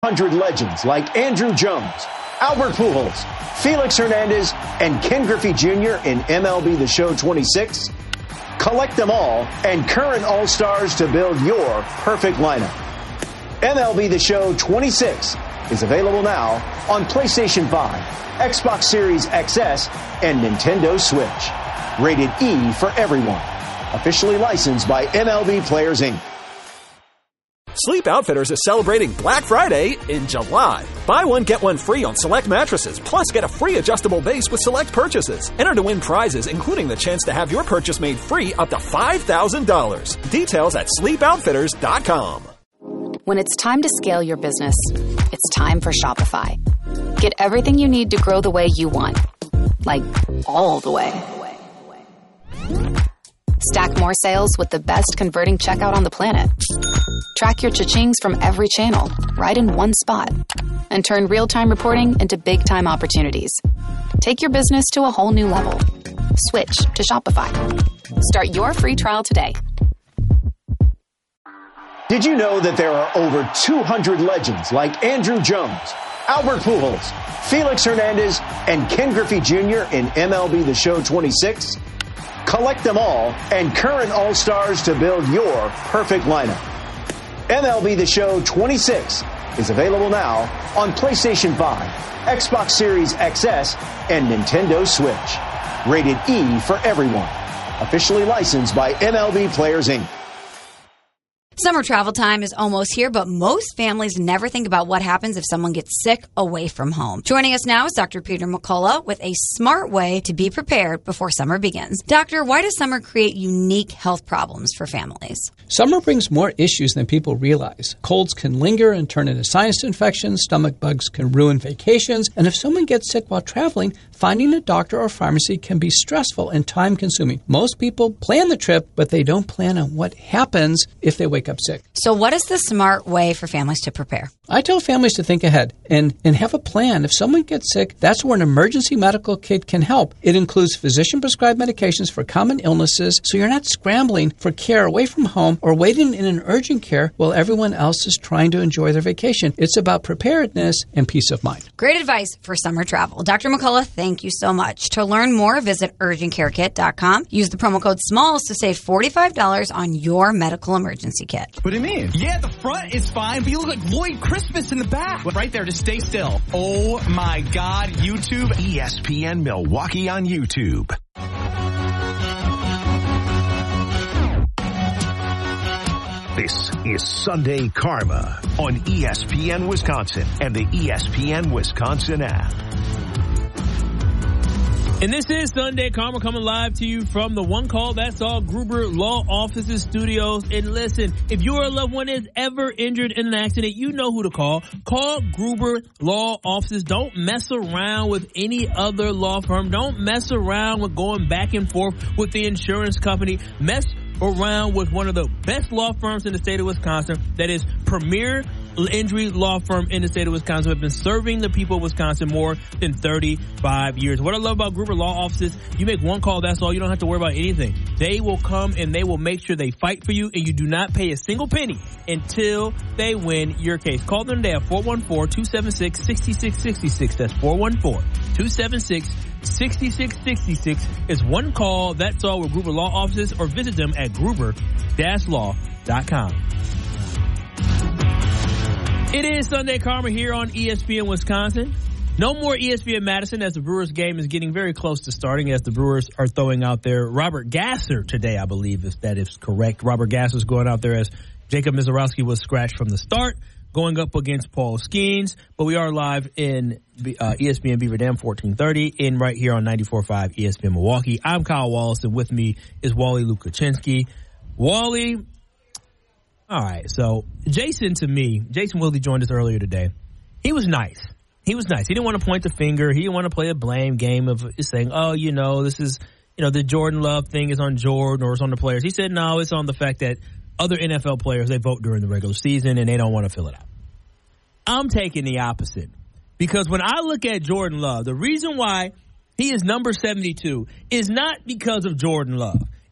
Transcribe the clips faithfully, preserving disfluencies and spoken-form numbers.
one hundred legends like Andrew Jones, Albert Pujols, Felix Hernandez, and Ken Griffey Junior in M L B The Show twenty-six? Collect them all and current All-Stars to build your perfect lineup. M L B The Show twenty-six is available now on PlayStation five, Xbox Series X S, and Nintendo Switch. Rated E for everyone. Officially licensed by M L B Players, Incorporated. Sleep Outfitters is celebrating Black Friday in July. Buy one, get one free on select mattresses, plus get a free adjustable base with select purchases. Enter to win prizes, including the chance to have your purchase made free up to five thousand dollars. Details at sleep outfitters dot com. When it's time to scale your business, it's time for Shopify. Get everything you need to grow the way you want. Like, all the way. Stack more sales with the best converting checkout on the planet. Track your cha-chings from every channel, right in one spot. And turn real-time reporting into big-time opportunities. Take your business to a whole new level. Switch to Shopify. Start your free trial today. Did you know that there are over two hundred legends like Andrew Jones, Albert Pujols, Felix Hernandez, and Ken Griffey Junior in M L B The Show twenty-six? Collect them all and current All-Stars to build your perfect lineup. M L B The Show twenty-six is available now on PlayStation five, Xbox Series X S, and Nintendo Switch. Rated E for everyone. Officially licensed by M L B Players, Incorporated. Summer travel time is almost here, but most families never think about what happens if someone gets sick away from home. Joining us now is Doctor Peter McCullough with a smart way to be prepared before summer begins. Doctor, why does summer create unique health problems for families? Summer brings more issues than people realize. Colds can linger and turn into sinus infections, stomach bugs can ruin vacations, and if someone gets sick while traveling, finding a doctor or pharmacy can be stressful and time-consuming. Most people plan the trip, but they don't plan on what happens if they wake up sick. So what is the smart way for families to prepare? I tell families to think ahead and, and have a plan. If someone gets sick, that's where an emergency medical kit can help. It includes physician-prescribed medications for common illnesses, so you're not scrambling for care away from home or waiting in an urgent care while everyone else is trying to enjoy their vacation. It's about preparedness and peace of mind. Great advice for summer travel. Doctor McCullough, thank you so much. To learn more, visit urgent care kit dot com. Use the promo code SMALLS to save forty-five dollars on your medical emergency kit. What do you mean? Yeah, the front is fine, but you look like Lloyd Christmas in the back. Right there, just stay still. Oh my God, YouTube. E S P N Milwaukee on YouTube. This is Sunday Karma on E S P N Wisconsin and the E S P N Wisconsin app. And this is Sunday Karma coming live to you from the One Call That's All Gruber Law Offices Studios. And listen, if your loved one is ever injured in an accident, you know who to call. Call Gruber Law Offices. Don't mess around with any other law firm. Don't mess around with going back and forth with the insurance company. Mess around with one of the best law firms in the state of Wisconsin. That is Premier Injury Law Firm in the state of Wisconsin. Have been serving the people of Wisconsin more than thirty-five years. What I love about Gruber Law Offices, you make one call, that's all. You don't have to worry about anything. They will come and they will make sure they fight for you, and you do not pay a single penny until they win your case. Call them today at four one four, two seven six, six six six six. That's four one four, two seven six, six six six six. It's one call, that's all, with Gruber Law Offices, or visit them at gruber dash law dot com. It is Sunday Karma here on E S P N Wisconsin. No more E S P N Madison as the Brewers game is getting very close to starting, as the Brewers are throwing out there Robert Gasser today, I believe, if that is correct. Robert Gasser is going out there as Jacob Mizorowski was scratched from the start, going up against Paul Skeens. But we are live in uh, E S P N Beaver Dam fourteen thirty, in right here on ninety-four point five E S P N Milwaukee. I'm Kyle Wallace, and with me is Wally Lukaczynski. Wally, all right, so Jason, to me, Jason Wilde joined us earlier today. He was nice. He was nice. He didn't want to point the finger. He didn't want to play a blame game of saying, oh, you know, this is, you know, the Jordan Love thing is on Jordan or it's on the players. He said, no, it's on the fact that other N F L players, they vote during the regular season and they don't want to fill it out. I'm taking the opposite, because when I look at Jordan Love, the reason why he is number seventy-two is not because of Jordan Love.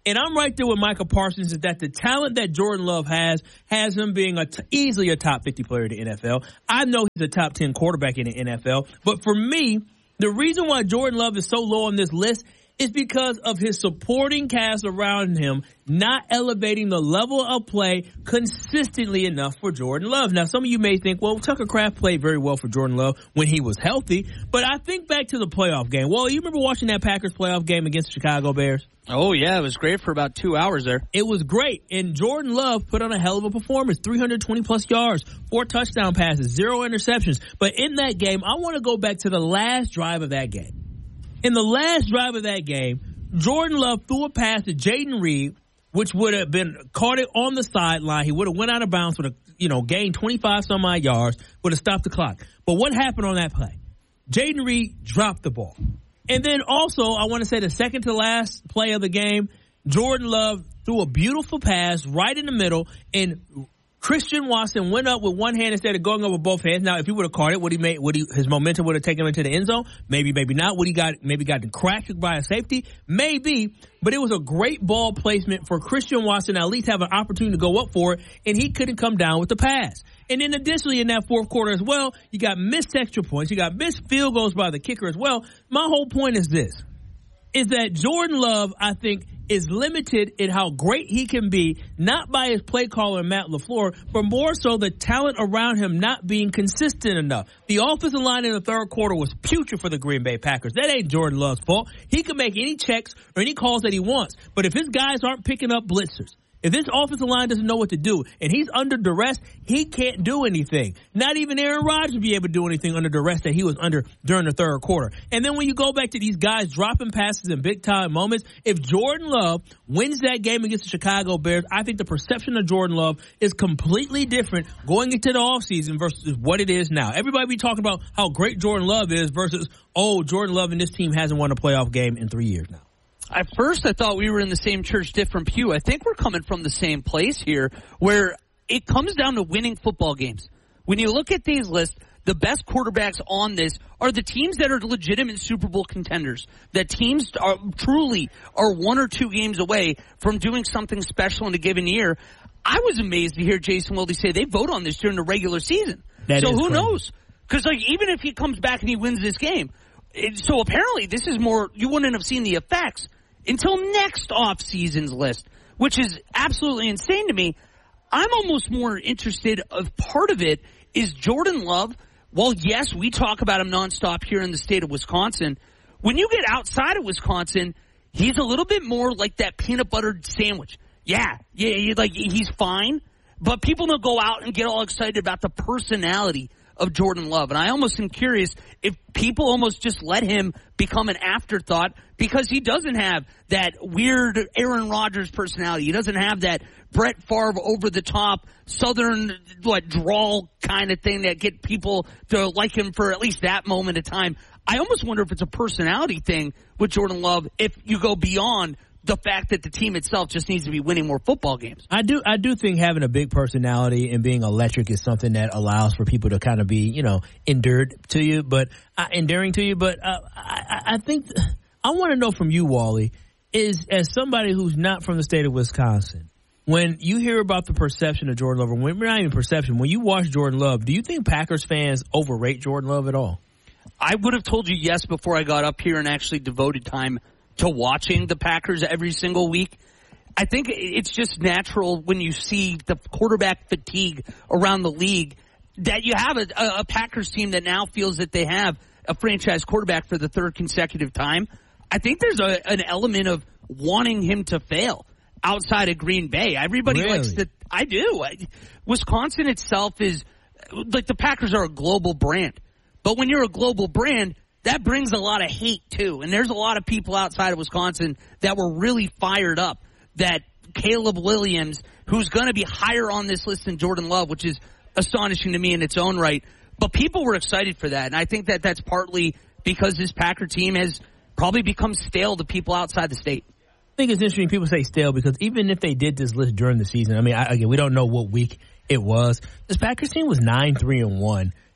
And I'm right there with Micah Parsons, is that the talent that Jordan Love has has him being a t- easily a top fifty player in the N F L. I know he's a top ten quarterback in the N F L. But for me, the reason why Jordan Love is so low on this list is because of his supporting cast around him not elevating the level of play consistently enough for Jordan Love. Now, some of you may think, well, Tucker Kraft played very well for Jordan Love when he was healthy. But I think back to the playoff game. Well, you remember watching that Packers playoff game against the Chicago Bears? Oh, yeah. It was great for about two hours there. It was great. And Jordan Love put on a hell of a performance. three hundred twenty plus yards, four touchdown passes, zero interceptions. But in that game, I want to go back to the last drive of that game. In the last drive of that game, Jordan Love threw a pass to Jaden Reed, which would have been caught it on the sideline. He would have went out of bounds, would have, you know, gained twenty-five some odd yards, would have stopped the clock. But what happened on that play? Jaden Reed dropped the ball. And then also, I want to say the second to last play of the game, Jordan Love threw a beautiful pass right in the middle, and Christian Watson went up with one hand instead of going up with both hands. Now, if he would have caught it, would he make? Would he? His momentum would have taken him into the end zone? Maybe, maybe not. Would he got maybe got cracked by a safety? Maybe. But it was a great ball placement for Christian Watson to at least have an opportunity to go up for it, and he couldn't come down with the pass. And then additionally in that fourth quarter as well, you got missed extra points. You got missed field goals by the kicker as well. My whole point is this, is that Jordan Love, I think, is limited in how great he can be, not by his play caller, Matt LaFleur, but more so the talent around him not being consistent enough. The offensive line in the third quarter was putrid for the Green Bay Packers. That ain't Jordan Love's fault. He can make any checks or any calls that he wants. But if his guys aren't picking up blitzers, if this offensive line doesn't know what to do and he's under duress, he can't do anything. Not even Aaron Rodgers would be able to do anything under duress that he was under during the third quarter. And then when you go back to these guys dropping passes in big-time moments, if Jordan Love wins that game against the Chicago Bears, I think the perception of Jordan Love is completely different going into the offseason versus what it is now. Everybody be talking about how great Jordan Love is versus, oh, Jordan Love and this team hasn't won a playoff game in three years now. At first, I thought we were in the same church, different pew. I think we're coming from the same place here, where it comes down to winning football games. When you look at these lists, the best quarterbacks on this are the teams that are legitimate Super Bowl contenders. That teams are truly are one or two games away from doing something special in a given year. I was amazed to hear Jason Wilde say they vote on this during the regular season. That so who crazy. knows? Because like even if he comes back and he wins this game, it, so apparently this is more. You wouldn't have seen the effects until next offseason's list, which is absolutely insane to me. I'm almost more interested of part of it is Jordan Love. Well, yes, we talk about him nonstop here in the state of Wisconsin. When you get outside of Wisconsin, he's a little bit more like that peanut buttered sandwich. Yeah, yeah, like he's fine, but people don't go out and get all excited about the personality of Jordan Love. And I almost am curious if people almost just let him become an afterthought because he doesn't have that weird Aaron Rodgers personality. He doesn't have that Brett Favre over-the-top Southern what, drawl kind of thing that get people to like him for at least that moment of time. I almost wonder if it's a personality thing with Jordan Love if you go beyond the fact that the team itself just needs to be winning more football games. I do I do think having a big personality and being electric is something that allows for people to kind of be, you know, endured to you, but uh, endearing to you. But uh, I, I think I want to know from you, Wally, is as somebody who's not from the state of Wisconsin, when you hear about the perception of Jordan Love, or when not even perception, when you watch Jordan Love, do you think Packers fans overrate Jordan Love at all? I would have told you yes before I got up here and actually devoted time to watching the Packers every single week. I think it's just natural when you see the quarterback fatigue around the league that you have a, a Packers team that now feels that they have a franchise quarterback for the third consecutive time. I think there's a, an element of wanting him to fail outside of Green Bay. Everybody really? likes to. I do. Wisconsin itself is like the Packers are a global brand, but when you're a global brand, that brings a lot of hate, too. And there's a lot of people outside of Wisconsin that were really fired up that Caleb Williams, who's going to be higher on this list than Jordan Love, which is astonishing to me in its own right. But people were excited for that. And I think that that's partly because this Packer team has probably become stale to people outside the state. I think it's interesting people say stale because even if they did this list during the season, I mean, I, again, we don't know what week it was. This Packers team was nine three and one.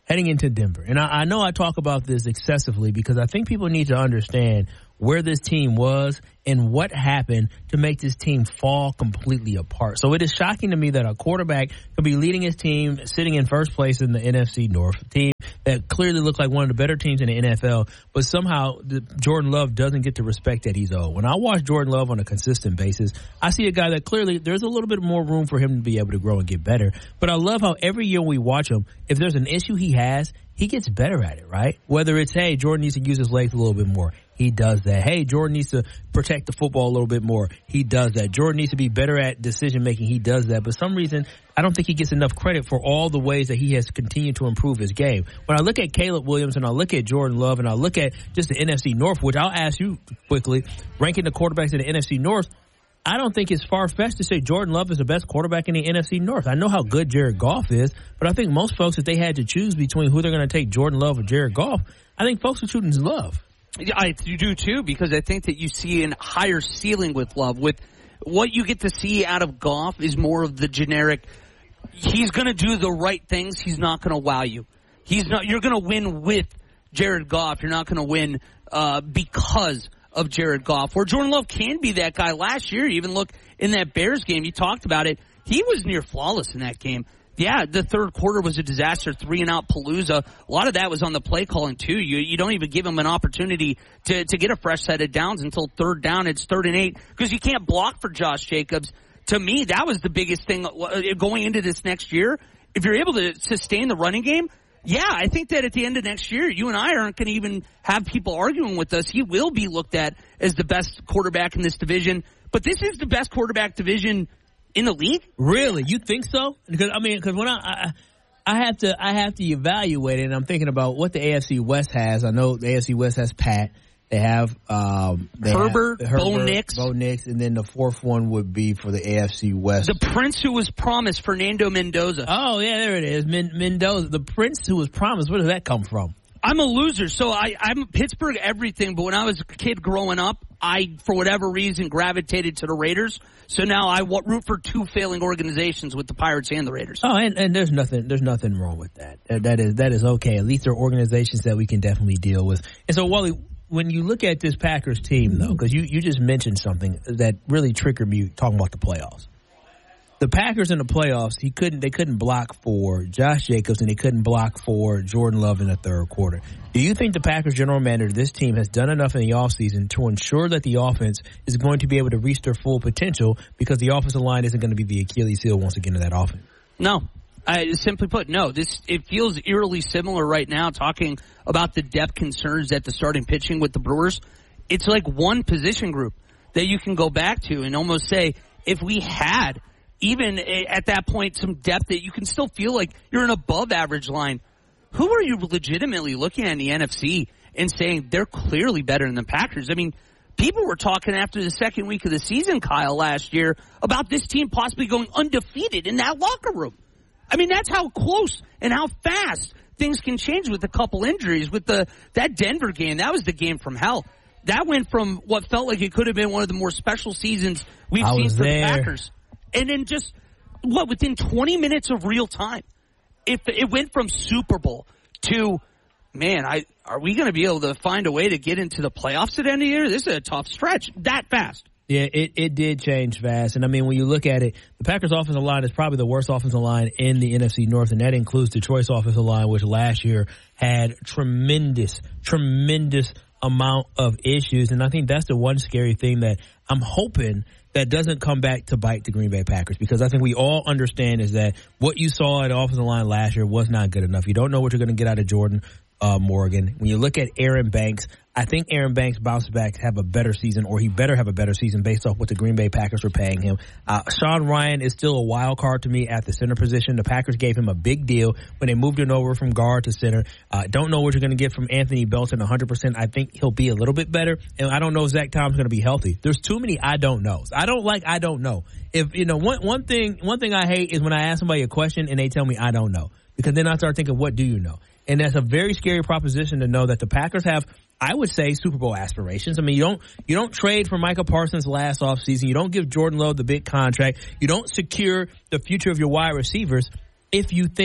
heading into Denver. And I, I know I talk about this excessively because I think people need to understand where this team was and what happened to make this team fall completely apart. So it is shocking to me that a quarterback could be leading his team, sitting in first place in the N F C North, a team that clearly looked like one of the better teams in the N F L, but somehow the, Jordan Love doesn't get the respect that he's owed. When I watch Jordan Love on a consistent basis, I see a guy that clearly there's a little bit more room for him to be able to grow and get better. But I love how every year we watch him, if there's an issue he has, he gets better at it, right? Whether it's, hey, Jordan needs to use his legs a little bit more. He does that. Hey, Jordan needs to protect the football a little bit more. He does that. Jordan needs to be better at decision making. He does that. But for some reason, I don't think he gets enough credit for all the ways that he has continued to improve his game. When I look at Caleb Williams and I look at Jordan Love and I look at just the N F C North, which I'll ask you quickly, ranking the quarterbacks in the N F C North, I don't think it's far-fetched to say Jordan Love is the best quarterback in the N F C North. I know how good Jared Goff is, but I think most folks, if they had to choose between who they're going to take, Jordan Love or Jared Goff, I think folks are choosing Love. Yeah, I you do too, because I think that you see a higher ceiling with Love. With what you get to see out of Goff is more of the generic. He's going to do the right things. He's not going to wow you. He's not. You're going to win with Jared Goff. You're not going to win uh, because of Jared Goff. Where Jordan Love can be that guy. Last year, you even look in that Bears game. You talked about it. He was near flawless in that game. Yeah, the third quarter was a disaster, three and out Palooza. A lot of that was on the play calling too. You you don't even give him an opportunity to to get a fresh set of downs until third down. It's third and eight because you can't block for Josh Jacobs. To me, that was the biggest thing going into this next year. If you're able to sustain the running game, yeah, I think that at the end of next year, you and I aren't going to even have people arguing with us. He will be looked at as the best quarterback in this division. But this is the best quarterback division in the league? Really? You think so? Because I mean, because when I, I I have to I have to evaluate it, and I'm thinking about what the A F C West has. I know the A F C West has Pat. They have um, they Herbert, have Herbert, Bo Nix, Bo Nix, and then the fourth one would be for the A F C West. The Prince who was promised, Fernando Mendoza. Oh yeah, there it is, Men- Mendoza. The Prince who was promised. Where does that come from? I'm a loser, so I, I'm Pittsburgh everything, but when I was a kid growing up, I, for whatever reason, gravitated to the Raiders. So now I root for two failing organizations with the Pirates and the Raiders. Oh, and, and there's nothing there's nothing wrong with that. That is that is okay. At least they're organizations that we can definitely deal with. And so, Wally, when you look at this Packers team, though, because you, you just mentioned something that really triggered me talking about the playoffs. The Packers in the playoffs, he couldn't. They couldn't block for Josh Jacobs, and they couldn't block for Jordan Love in the third quarter. Do you think the Packers general manager, this team, has done enough in the offseason to ensure that the offense is going to be able to reach their full potential because the offensive line isn't going to be the Achilles heel once again of that offense? No. I, simply put, no. This it feels eerily similar right now, talking about the depth concerns at the starting pitching with the Brewers. It's like one position group that you can go back to and almost say, if we had – even at that point, some depth that you can still feel like you're an above-average line. Who are you legitimately looking at in the N F C and saying they're clearly better than the Packers? I mean, people were talking after the second week of the season, Kyle, last year, about this team possibly going undefeated in that locker room. I mean, that's how close and how fast things can change with a couple injuries. With the that Denver game, that was the game from hell. That went from what felt like it could have been one of the more special seasons we've I seen for there. the Packers. And then just, what, within twenty minutes of real time, if it went from Super Bowl to, man, I are we going to be able to find a way to get into the playoffs at the end of the year? This is a tough stretch. That fast. Yeah, it, it did change fast. And, I mean, when you look at it, the Packers' offensive line is probably the worst offensive line in the N F C North, and that includes Detroit's offensive line, which last year had tremendous, tremendous amount of issues. And I think that's the one scary thing that I'm hoping that doesn't come back to bite the Green Bay Packers, because I think we all understand is that what you saw at the offensive line last year was not good enough. You don't know what you're going to get out of Jordan uh, Morgan. When you look at Aaron Banks, I think Aaron Banks bounce back have a better season, or he better have a better season based off what the Green Bay Packers were paying him. Uh, Sean Ryan is still a wild card to me at the center position. The Packers gave him a big deal when they moved him over from guard to center. Uh, don't know what you're going to get from Anthony Belton one hundred percent. I think he'll be a little bit better, and I don't know if Zach Tom's going to be healthy. There's too many I don't knows. I don't like I don't know. If you know one one thing one thing I hate is when I ask somebody a question and they tell me I don't know, because then I start thinking, what do you know? And that's a very scary proposition to know that the Packers have, I would say, Super Bowl aspirations. I mean, you don't you don't trade for Micah Parsons last offseason. You don't give Jordan Love the big contract. You don't secure the future of your wide receivers if you think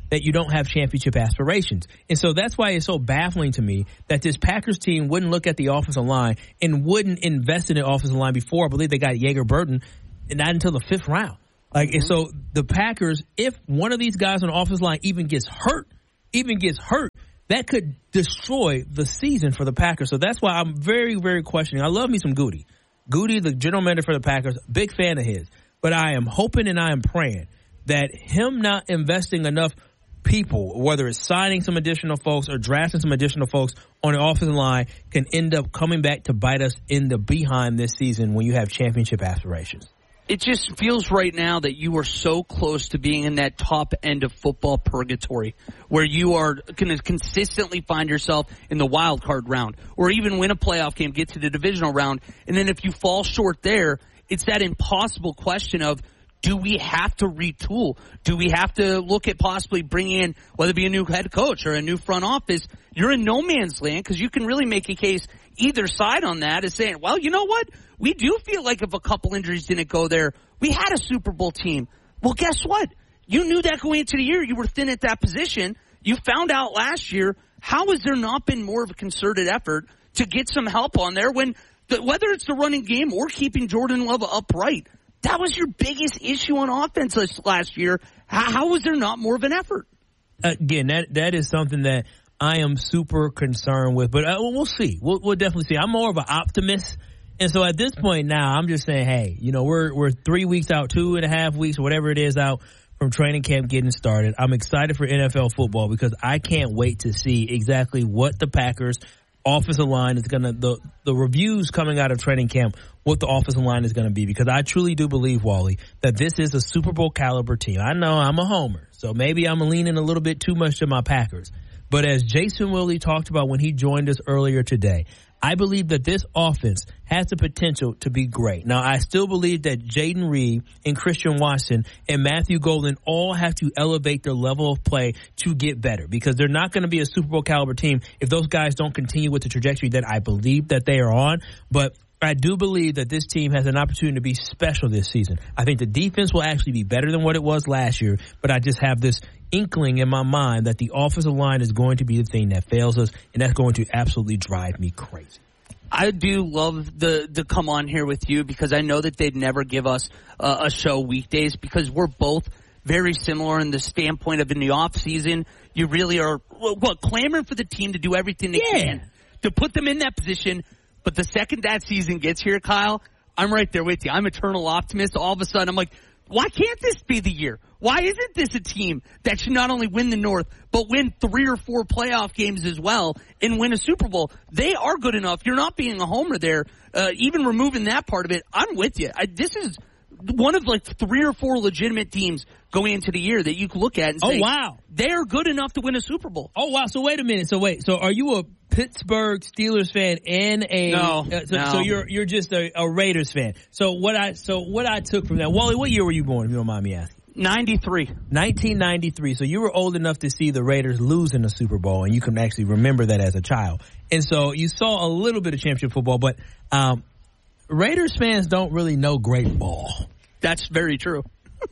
that you don't have championship aspirations. And so that's why it's so baffling to me that this Packers team wouldn't look at the offensive line and wouldn't invest in the offensive line before. I believe they got Jaeger Burton, and not until the fifth round. Like, mm-hmm. and so the Packers, if one of these guys on the offensive line even gets hurt, even gets hurt, that could destroy the season for the Packers. So that's why I'm very, very questioning. I love me some Goody. Goody, the general manager for the Packers, big fan of his. But I am hoping and I am praying that him not investing enough people, whether it's signing some additional folks or drafting some additional folks on the offensive line, can end up coming back to bite us in the behind this season when you have championship aspirations. It just feels right now that you are so close to being in that top end of football purgatory where you are going to consistently find yourself in the wild card round or even win a playoff game, get to the divisional round. And then if you fall short there, it's that impossible question of, do we have to retool? Do we have to look at possibly bringing in, whether it be a new head coach or a new front office? You're in no man's land because you can really make a case either side on that is saying, well, you know what? We do feel like if a couple injuries didn't go there, we had a Super Bowl team. Well, guess what? You knew that going into the year. You were thin at that position. You found out last year. How has there not been more of a concerted effort to get some help on there when, the, whether it's the running game or keeping Jordan Love upright, that was your biggest issue on offense last year. How, how was there not more of an effort? Again, that that is something that I am super concerned with, but uh, we'll see. We'll, we'll definitely see. I'm more of an optimist. And so at this point now, I'm just saying, hey, you know, we're we're three weeks out, two and a half weeks, or whatever it is out from training camp getting started. I'm excited for N F L football because I can't wait to see exactly what the Packers offensive line is going to, the, the reviews coming out of training camp, what the offensive line is going to be, because I truly do believe, Wally, that this is a Super Bowl caliber team. I know I'm a homer, so maybe I'm leaning a little bit too much to my Packers. But as Jason Willie talked about when he joined us earlier today, I believe that this offense has the potential to be great. Now, I still believe that Jaden Reed and Christian Watson and Matthew Golden all have to elevate their level of play to get better because they're not going to be a Super Bowl caliber team if those guys don't continue with the trajectory that I believe that they are on. But I do believe that this team has an opportunity to be special this season. I think the defense will actually be better than what it was last year, but I just have this inkling in my mind that the offensive line is going to be the thing that fails us, and that's going to absolutely drive me crazy. I do love the the come on here with you because I know that they'd never give us uh, a show weekdays because we're both very similar in the standpoint of in the off season, you really are what clamoring for the team to do everything they yeah. can to put them in that position. But the second that season gets here, Kyle, I'm right there with you. I'm eternal optimist. All of a sudden, I'm like, why can't this be the year? Why isn't this a team that should not only win the North, but win three or four playoff games as well and win a Super Bowl? They are good enough. You're not being a homer there. Uh, even removing that part of it, I'm with you. I, this is one of like three or four legitimate teams going into the year that you can look at and say, oh, wow, they are good enough to win a Super Bowl. Oh, wow. So wait a minute. So wait. So are you a Pittsburgh Steelers fan and a no, uh, so, no. so you're you're just a, a Raiders fan. So what I so what I took from that, Wally, what year were you born, if you don't mind me asking? ninety-three nineteen ninety-three. So you were old enough to see the Raiders lose in the Super Bowl, and you can actually remember that as a child. And so you saw a little bit of championship football, but um, Raiders fans don't really know great ball. That's very true.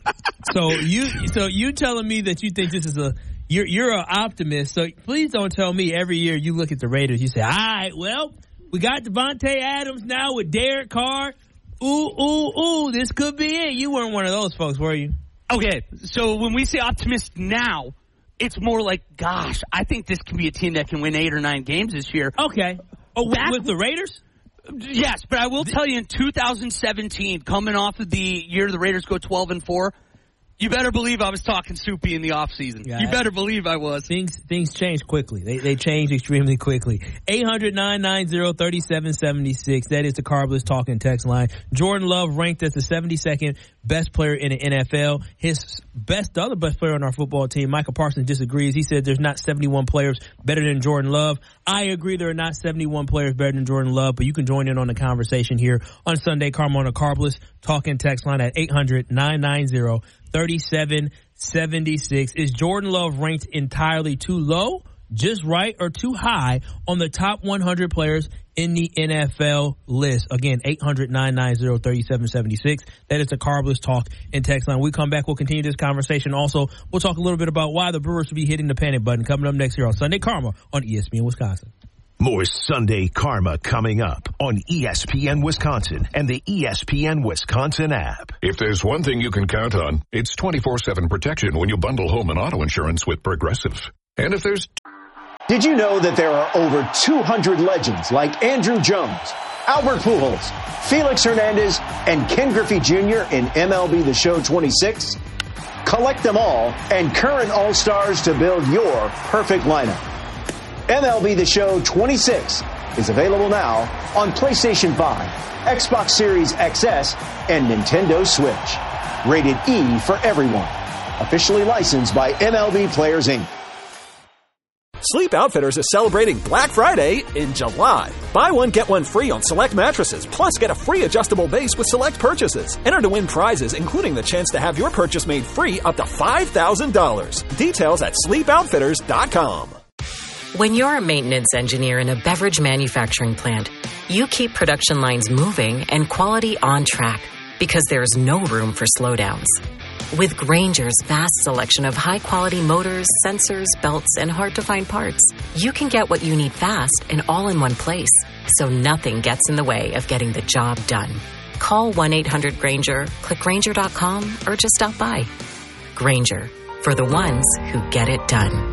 so you so you telling me that you think this is a You're you're an optimist, so please don't tell me every year you look at the Raiders, you say, all right, well, we got Devontae Adams now with Derek Carr. Ooh, ooh, ooh, this could be it. You weren't one of those folks, were you? Okay, so when we say optimist now, it's more like, gosh, I think this can be a team that can win eight or nine games this year. Okay. Oh, Back, with the Raiders? Yes, but I will tell you in two thousand seventeen, coming off of the year the Raiders go twelve and four, you better believe I was talking soupy in the offseason. Yeah, you better believe I was. Things things change quickly. They they change extremely quickly. eight hundred, nine nine zero, three seven seven six. That is the Carbless Talking text line. Jordan Love ranked as the seventy-second best player in the N F L. His best, the other best player on our football team, Michael Parsons, disagrees. He said there's not seventy-one players better than Jordan Love. I agree there are not seventy-one players better than Jordan Love, but you can join in on the conversation here on Sunday Karma on the Carbless Talking text line at eight hundred, nine nine zero, three seven seven six. Is Jordan Love ranked entirely too low, just right, or too high on the top one hundred players in the N F L list. Again, eight hundred, nine nine zero, three seven seven six. That is the Carbless Talk and text line. When we come back, we'll continue this conversation. Also, we'll talk a little bit about why the Brewers should be hitting the panic button coming up next year on Sunday Karma on E S P N Wisconsin. More Sunday Karma coming up on E S P N Wisconsin and the E S P N Wisconsin app. If there's one thing you can count on, it's twenty-four seven protection when you bundle home and auto insurance with Progressive. And if there's... Did you know that there are over two hundred legends like Andrew Jones, Albert Pujols, Felix Hernandez, and Ken Griffey Junior in M L B The Show twenty-six? Collect them all and current All-Stars to build your perfect lineup. M L B The Show twenty-six is available now on PlayStation five, Xbox Series X S, and Nintendo Switch. Rated E for everyone. Officially licensed by M L B Players, Incorporated. Sleep Outfitters is celebrating Black Friday in July. Buy one, get one free on select mattresses, plus get a free adjustable base with select purchases. Enter to win prizes, including the chance to have your purchase made free up to five thousand dollars. Details at sleep outfitters dot com. When you're a maintenance engineer in a beverage manufacturing plant, you keep production lines moving and quality on track because there's no room for slowdowns. With Grainger's vast selection of high-quality motors, sensors, belts, and hard-to-find parts, you can get what you need fast and all in one place, so nothing gets in the way of getting the job done. Call one eight hundred Grainger, click Grainger dot com, or just stop by. Grainger, for the ones who get it done.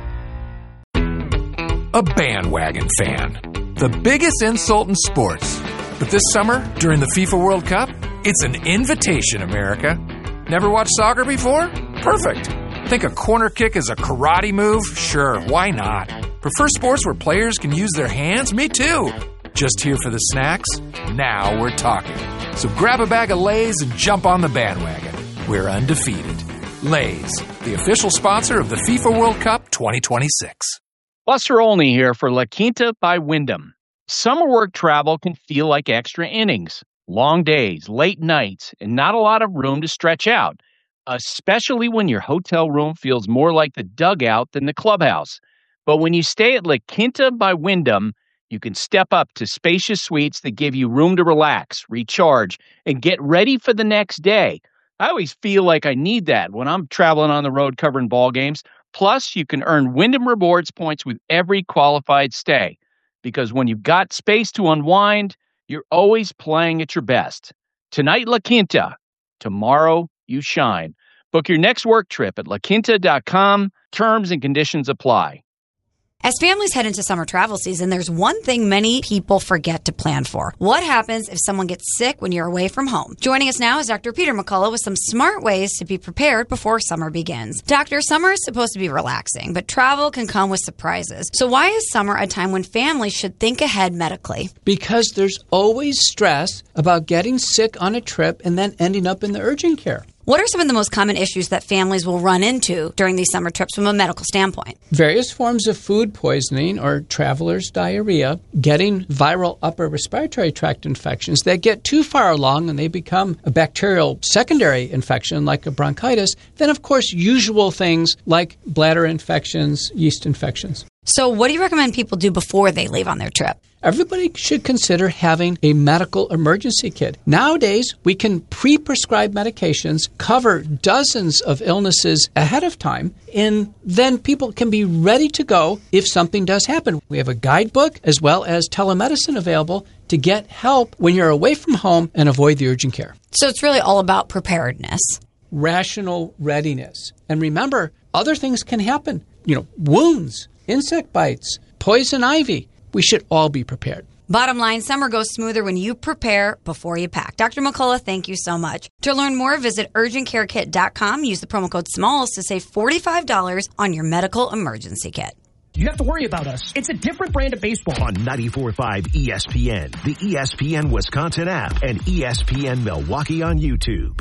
A bandwagon fan. The biggest insult in sports. But this summer, during the FIFA World Cup, it's an invitation, America. Never watched soccer before? Perfect. Think a corner kick is a karate move? Sure, why not? Prefer sports where players can use their hands? Me too. Just here for the snacks? Now we're talking. So grab a bag of Lay's and jump on the bandwagon. We're undefeated. Lay's, the official sponsor of the FIFA World Cup twenty twenty-six. Buster Olney here for La Quinta by Wyndham. Summer work travel can feel like extra innings. Long days, late nights, and not a lot of room to stretch out, especially when your hotel room feels more like the dugout than the clubhouse. But when you stay at La Quinta by Wyndham, you can step up to spacious suites that give you room to relax, recharge, and get ready for the next day. I always feel like I need that when I'm traveling on the road covering ball games. Plus, you can earn Wyndham Rewards points with every qualified stay. Because when you've got space to unwind, you're always playing at your best. Tonight, La Quinta. Tomorrow, you shine. Book your next work trip at la quinta dot com. Terms and conditions apply. As families head into summer travel season, there's one thing many people forget to plan for. What happens if someone gets sick when you're away from home? Joining us now is Doctor Peter McCullough with some smart ways to be prepared before summer begins. Doctor, summer is supposed to be relaxing, but travel can come with surprises. So why is summer a time when families should think ahead medically? Because there's always stress about getting sick on a trip and then ending up in the urgent care. What are some of the most common issues that families will run into during these summer trips from a medical standpoint? Various forms of food poisoning or traveler's diarrhea, getting viral upper respiratory tract infections that get too far along and they become a bacterial secondary infection like a bronchitis. Then, of course, usual things like bladder infections, yeast infections. So what do you recommend people do before they leave on their trip? Everybody should consider having a medical emergency kit. Nowadays, we can pre-prescribe medications, cover dozens of illnesses ahead of time, and then people can be ready to go if something does happen. We have a guidebook as well as telemedicine available to get help when you're away from home and avoid the urgent care. So it's really all about preparedness. Rational readiness. And remember, other things can happen. You know, wounds, insect bites, poison ivy. We should all be prepared. Bottom line, summer goes smoother when you prepare before you pack. Doctor McCullough, thank you so much. To learn more, visit urgent care kit dot com. Use the promo code SMALLS to save forty-five dollars on your medical emergency kit. You have to worry about us. It's a different brand of baseball. On ninety-four point five E S P N, the E S P N Wisconsin app, and E S P N Milwaukee on YouTube.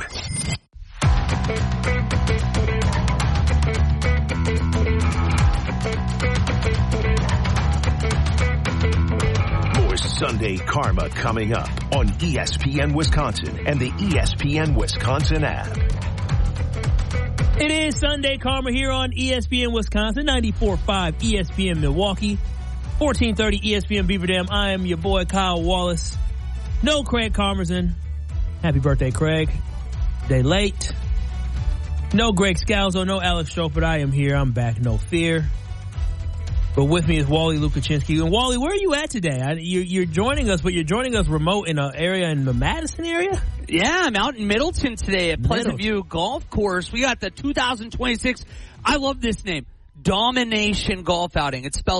More Sunday Karma coming up on E S P N Wisconsin and the E S P N Wisconsin app. It is Sunday Karma here on E S P N Wisconsin, ninety-four point five E S P N Milwaukee. fourteen thirty E S P N Beaver Dam. I am your boy Kyle Wallace. No Craig Carmerson. Happy birthday, Craig. Day late. No Greg Scalzo, no Alex Strope, but I am here. I'm back, no fear. But with me is Wally Lukaczynski. And Wally, where are you at today? I, you're, you're joining us, but you're joining us remote in an area in the Madison area? Yeah, I'm out in Middleton today at Pleasant Middleton. View Golf Course. We got the two thousand twenty-six, I love this name, Domination Golf Outing. It's spelled